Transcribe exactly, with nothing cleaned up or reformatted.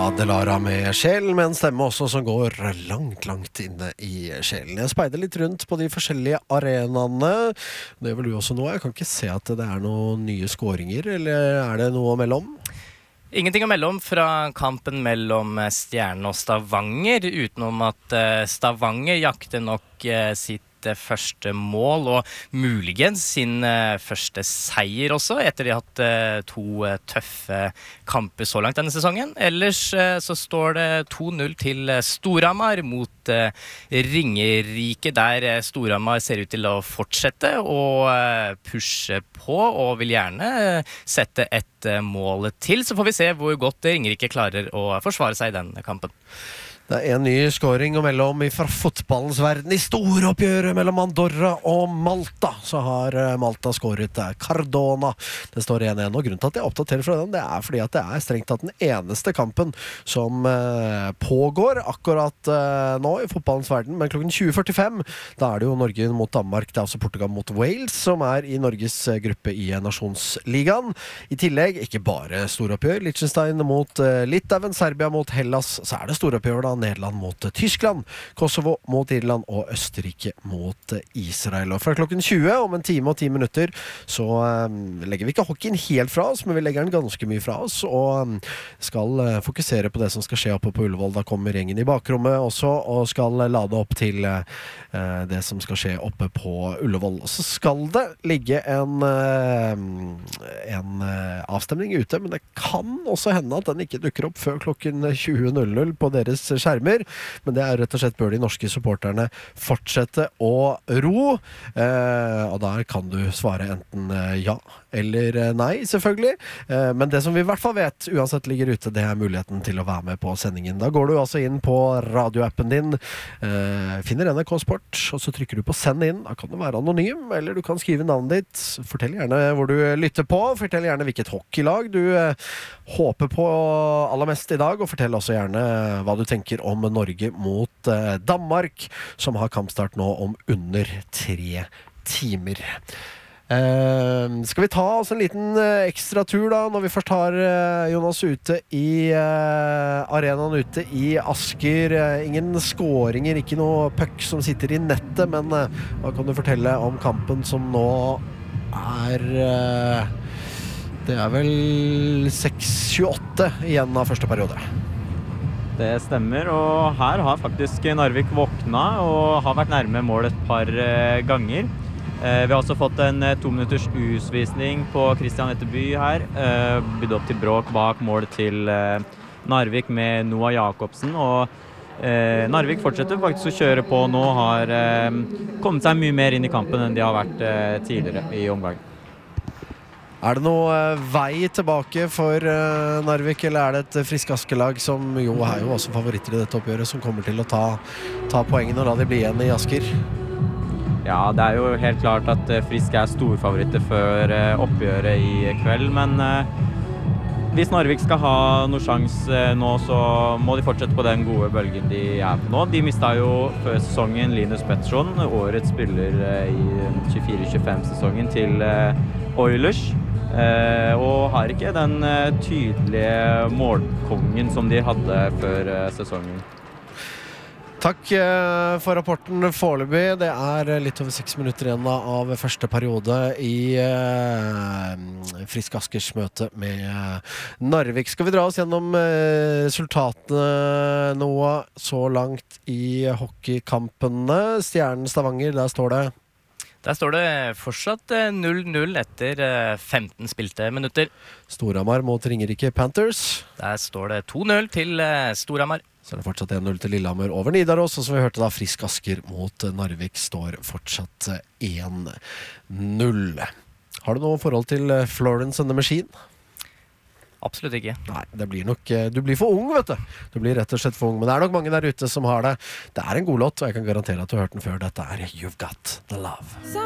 Delara med sjel, med en stemme også som går langt, langt inne i sjelen. Jeg speider litt rundt på de forskjellige arenaene. Det vil du også nå. Jeg kan ikke se at det er noen nye skåringer, eller er det noe mellom? Ingenting å melde om fra kampen mellom Stjernen og Stavanger, utenom at Stavanger jakter nok sitt første mål, og muligens sin første seier også, etter de har hatt to tøffe kamper så langt denne sesongen. Ellers så står det to null til Storhamar mot Ringerike, der Storhamar ser ut til å fortsette og pushe på, og vil gjerne sette et mål til. Så får vi se hvor godt Ringerike klarer å forsvare seg i den kampen. Det er en ny scoring å melde om fra fotballens verden. I store oppgjøret mellom Andorra og Malta så har Malta skåret Cardona. Det står en en, og grunnen til at jeg oppdaterer fra den, det er fordi at det er strengt tatt den eneste kampen som eh, pågår akkurat eh, nå i fotballens verden. Men klokken tjue førtifem, da er det jo Norge mot Danmark, det er også Portugal mot Wales, som er i Norges gruppe i Nasjonsligaen. I tillegg, ikke bare storoppgjør, Liechtenstein mot eh, Litauen, Serbia mot Hellas, så er det storoppgjør da, Nederland mot Tyskland, Kosovo mot Irland og Østerrike mot Israel. Og fra klokken tjue, om en time og ti minutter, så um, legger vi ikke hockeyen helt fra oss, men vi legger den ganske mye fra oss, og um, skal uh, fokusere på det som skal skje oppe på Ullevål. Da kommer gjengen i bakrommet også, og skal lade opp til uh, det som skal skje oppe på Ullevål. Og så skal det ligge en, uh, en uh, avstemning ute, men det kan også hende at den ikke dukker opp før klokken tjue null null på deres skjermer, men det er rett og slett bør de norske supporterne fortsette å ro, eh, og der kan du svare enten eh, ja eller eh, nei, selvfølgelig, eh, men det som vi i hvert fall vet uansett ligger ute, det er muligheten til å være med på sendingen. Da går du altså inn på radioappen din, eh, finner N R K Sport, og så trykker du på send inn. Da kan du være anonym, eller du kan skrive navnet ditt. Fortell gjerne hvor du lytter på, fortell gjerne hvilket hockeylag du eh, håper på aller mest i dag, og fortell også gjerne hva du tenker om Norge mot eh, Danmark, som har kampstart nå om under tre timer. Eh, skal vi ta oss en liten eh, ekstra tur da, når vi først har eh, Jonas ute i eh, arenaen ute i Asker. Eh, ingen skåringer, ikke noe puck som sitter i nettet, men eh, hva kan du fortelle om kampen som nå er eh, det er vel seks tjueåtte igjen av første periode. Det stemmer, og her har faktisk Narvik våkna og har vært nærme mål et par ganger. Vi har også fått en to minutters utvisning på Christian Etterby her. Bydd opp til bråk bak mål til Narvik med Noah Jakobsen, og Narvik fortsetter faktisk å kjøre på nå, har kommet seg mye mer inn i kampen enn de har vært tidligere i omgangen. Er det noe vei tilbake for Narvik, eller er det et Frisk Asker-lag som jo er jo også favoritter i dette oppgjøret, som kommer til å ta, ta poengene og la de bli igjen i Asker? Ja, det er jo helt klart at Frisk er storfavoritter før oppgjøret i kveld, men hvis Narvik skal ha noen sjanse nå, så må de fortsette på den gode bølgen de er på nå. De mistet jo før sesongen Linus Pettersson, årets spiller i tjuefire tjuefem-sesongen til Oilers. Eh, og har ikke den eh, tydelige målkongen som de hadde før eh, sesongen. Takk eh, for rapporten foreløpig. Det er litt over seks minutter igjen av første periode i eh, Frisk Askers møte med eh, Narvik. Skal vi dra oss gjennom eh, resultatene nå så langt i hockeykampene? Stjernen Stavanger, der står det Der står det fortsatt null null etter femten spilte minutter. Storhamar mot Ringerike Panthers. Der står det to null til Storhamar. Så er det fortsatt en null til Lillehammer over Nidaros, og som vi hørte da, Frisk Asker mot Narvik står fortsatt en null. Har du noe forhold til Florence and the Machine? Absolutt ikke. Nei, det blir nok, du blir for ung, vet du. Du blir rett og slett for ung, men det er nok mange der ute som har det. Det er en god låt, og jeg kan garantere at du har hørt den før. Dette er You've Got The Love.